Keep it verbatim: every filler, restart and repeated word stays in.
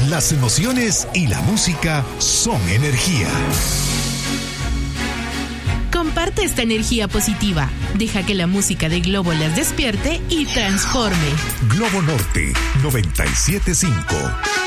Las emociones y la música son energía. Comparte esta energía positiva. Deja que la música de Globo las despierte y transforme. Globo Norte noventa y siete punto cinco.